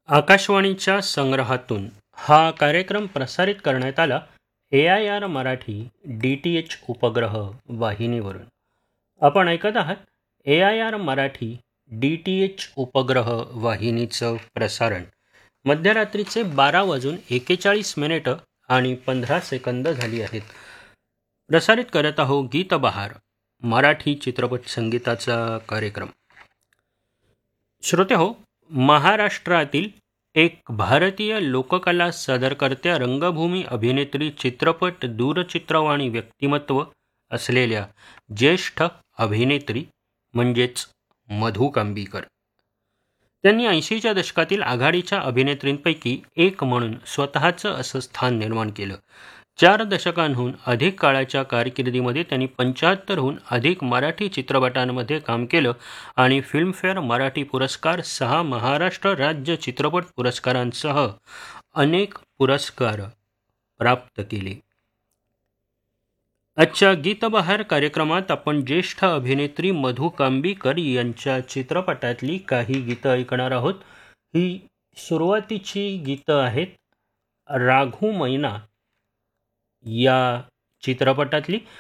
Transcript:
आकाशवाणीच्या संग्रहातून हा कार्यक्रम प्रसारित करण्यात आला AIR मराठी DTH उपग्रह वाहिनीवरून. आपण ऐकत आहात AIR मराठी DTH उपग्रह वाहिनीचं प्रसारण. मध्यरात्रीचे 12:41 आणि 15 सेकंद झाली आहेत. प्रसारित करत आहो गीतबहार, मराठी चित्रपट संगीताचा कार्यक्रम. श्रोते हो, महाराष्ट्रातील एक भारतीय लोककला सादरकर्त्या, रंगभूमी अभिनेत्री, चित्रपट, दूरचित्रवाणी व्यक्तिमत्व असलेल्या ज्येष्ठ अभिनेत्री म्हणजेच मधु कांबीकर. त्यांनी 80च्या दशकातील आघाडीच्या अभिनेत्रींपैकी एक म्हणून स्वतःचं असं स्थान निर्माण केलं. 4 दशकांहून अधिक काळाच्या कारकिर्दीमध्ये त्यांनी 75हून अधिक मराठी चित्रपटांमध्ये काम केलं आणि फिल्मफेअर मराठी पुरस्कार, 6 महाराष्ट्र राज्य चित्रपट पुरस्कारांसह अनेक पुरस्कार प्राप्त केले. आजच्या गीतबहार कार्यक्रमात आपण ज्येष्ठ अभिनेत्री मधु कांबीकर यांच्या चित्रपटातली काही गीतं ऐकणार आहोत. ही सुरुवातीची गीतं आहेत राघू मैना या चित्रपटातली.